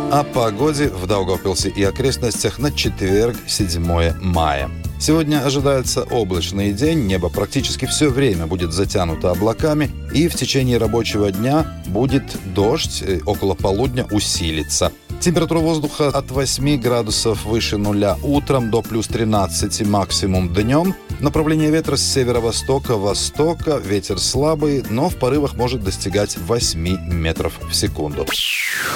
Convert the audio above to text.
О погоде в Даугавпилсе и окрестностях на четверг, 7 мая. Сегодня ожидается облачный день, небо практически все время будет затянуто облаками, и в течение рабочего дня будет дождь, около полудня усилится. Температура воздуха от 8 градусов выше нуля утром до плюс 13 максимум днем. Направление ветра с северо-востока, ветер слабый, но в порывах может достигать 8 метров в секунду.